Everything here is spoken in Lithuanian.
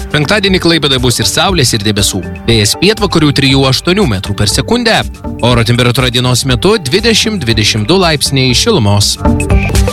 Penktadienį Klaipėdoje bus ir saulės, ir debesų. Vėjas pietvakarių 3–8 metrų per sekundę. Oro temperatūra dienos metu 20–22 laipsniai šilumos.